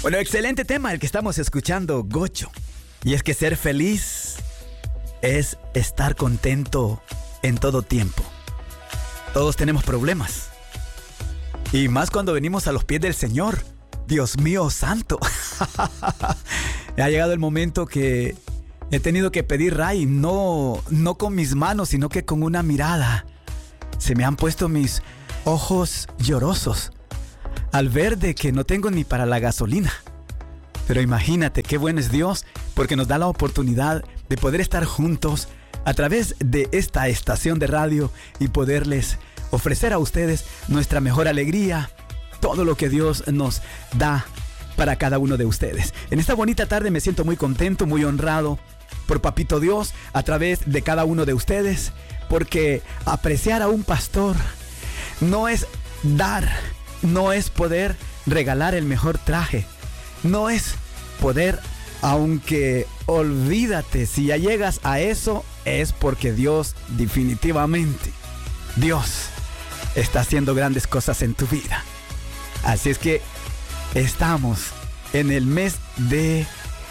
Bueno, excelente tema el que estamos escuchando, Gocho. Y es que ser feliz es estar contento en todo tiempo. Todos tenemos problemas. Y más cuando venimos a los pies del Señor. Dios mío santo. Ha llegado el momento que he tenido que pedir ray, no con mis manos, sino que con una mirada. Se me han puesto mis ojos llorosos al ver de que no tengo ni para la gasolina. Pero imagínate qué bueno es Dios, porque nos da la oportunidad de poder estar juntos a través de esta estación de radio y poderles ofrecer a ustedes nuestra mejor alegría, todo lo que Dios nos da para cada uno de ustedes. En esta bonita tarde me siento muy contento, muy honrado por Papito Dios a través de cada uno de ustedes, porque apreciar a un pastor no es dar, no es poder regalar el mejor traje, no es poder, aunque olvídate, si ya llegas a eso, es porque Dios, definitivamente, Dios está haciendo grandes cosas en tu vida. Así es que estamos en el mes de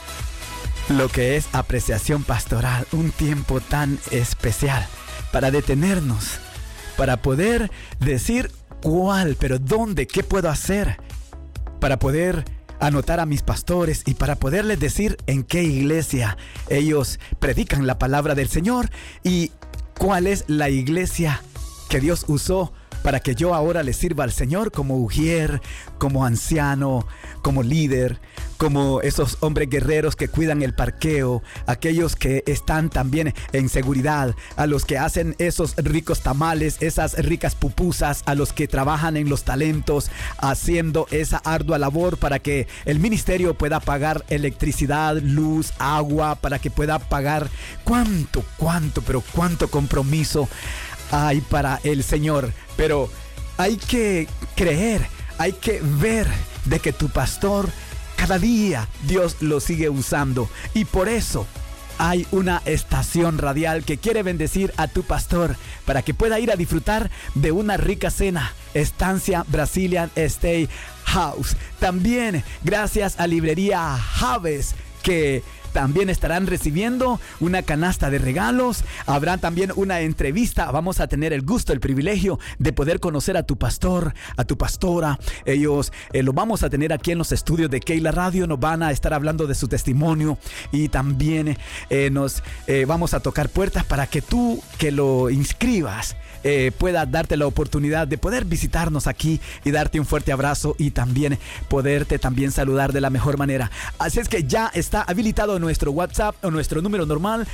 lo que es apreciación pastoral, un tiempo tan especial para detenernos, para poder decir cuál, pero dónde, qué puedo hacer, para poder anotar a mis pastores y para poderles decir en qué iglesia ellos predican la palabra del Señor y cuál es la iglesia que Dios usó para que yo ahora le sirva al Señor como ujier, como anciano, como líder, como esos hombres guerreros que cuidan el parqueo, aquellos que están también en seguridad, a los que hacen esos ricos tamales, esas ricas pupusas, a los que trabajan en los talentos, haciendo esa ardua labor para que el ministerio pueda pagar electricidad, luz, agua, para que pueda pagar cuánto compromiso hay para el Señor. Pero hay que creer, hay que ver de que tu pastor cada día Dios lo sigue usando, y por eso hay una estación radial que quiere bendecir a tu pastor para que pueda ir a disfrutar de una rica cena. Estancia Brazilian Stay House. También gracias a Librería Javes, que también estarán recibiendo una canasta de regalos. Habrá también una entrevista. Vamos a tener el gusto, el privilegio de poder conocer a tu pastor, a tu pastora. Ellos lo vamos a tener aquí en los estudios de Keila Radio. Nos van a estar hablando de su testimonio y también nos vamos a tocar puertas para que tú que lo inscribas pueda darte la oportunidad de poder visitarnos aquí y darte un fuerte abrazo y también poderte también saludar de la mejor manera. Así es que ya está habilitado nuestro WhatsApp o nuestro número normal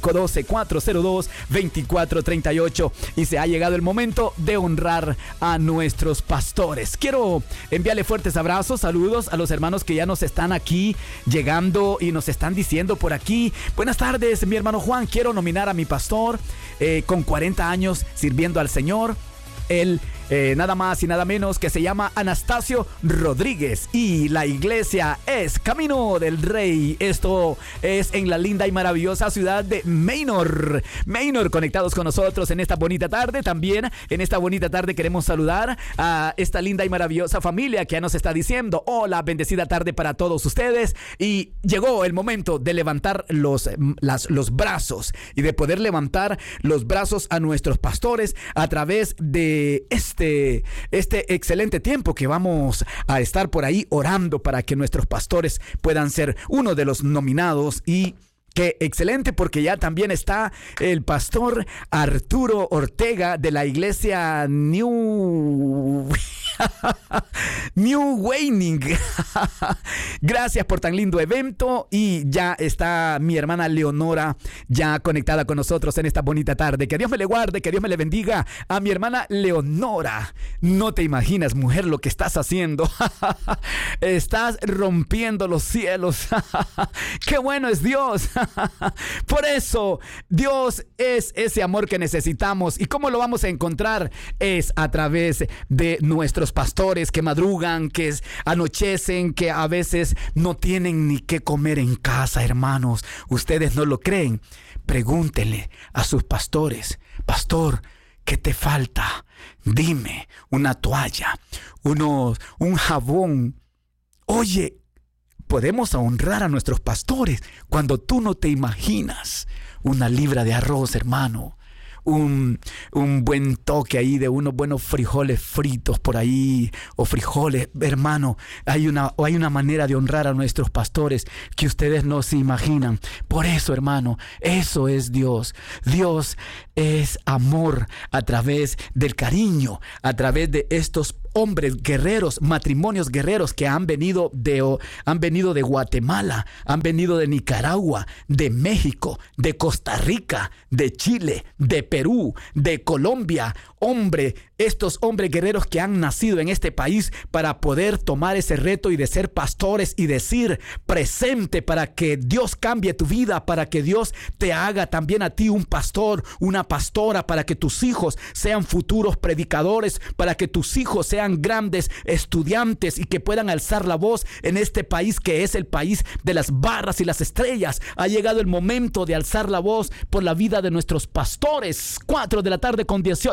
512-402-2438 y se ha llegado el momento de honrar a nuestros pastores. Quiero enviarle fuertes abrazos, saludos a los hermanos que ya nos están aquí llegando y nos están diciendo por aquí: buenas tardes, mi hermano Juan, quiero nominar a mi pastor con 40 años sirviendo al Señor. Él nada más y nada menos que se llama Anastasio Rodríguez y la iglesia es Camino del Rey. Esto es en la linda y maravillosa ciudad de Manor, conectados con nosotros en esta bonita tarde. También en esta bonita tarde queremos saludar a esta linda y maravillosa familia que ya nos está diciendo: hola, bendecida tarde para todos ustedes. Y llegó el momento de levantar los brazos y de poder levantar los brazos a nuestros pastores a través de este excelente tiempo que vamos a estar por ahí orando para que nuestros pastores puedan ser uno de los nominados. Y qué excelente, porque ya también está el pastor Arturo Ortega de la iglesia New Wayning. Gracias por tan lindo evento. Y ya está mi hermana Leonora ya conectada con nosotros en esta bonita tarde. Que Dios me le guarde, que Dios me le bendiga a mi hermana Leonora. No te imaginas, mujer, lo que estás haciendo. Estás rompiendo los cielos. Qué bueno es Dios. Por eso Dios es ese amor que necesitamos. ¿Y cómo lo vamos a encontrar? Es a través de nuestros pastores que madrugan, que anochecen, que a veces no tienen ni qué comer en casa, hermanos. Ustedes no lo creen. Pregúntenle a sus pastores: pastor, ¿qué te falta? Dime, una toalla, un jabón. Oye, podemos honrar a nuestros pastores cuando tú no te imaginas una libra de arroz, hermano. Un buen toque ahí de unos buenos frijoles fritos por ahí, o frijoles, hermano. Hay una manera de honrar a nuestros pastores que ustedes no se imaginan. Por eso, hermano, eso es Dios. Dios es amor a través del cariño, a través de estos hombres guerreros, matrimonios guerreros que han venido de Guatemala, han venido de Nicaragua, de México, de Costa Rica, de Chile, de Perú, de Colombia. Estos hombres guerreros que han nacido en este país para poder tomar ese reto y de ser pastores y decir presente para que Dios cambie tu vida, para que Dios te haga también a ti un pastor, una pastora, para que tus hijos sean futuros predicadores, para que tus hijos sean grandes estudiantes y que puedan alzar la voz en este país que es el país de las barras y las estrellas. Ha llegado el momento de alzar la voz por la vida de nuestros pastores. 4 de la tarde con 18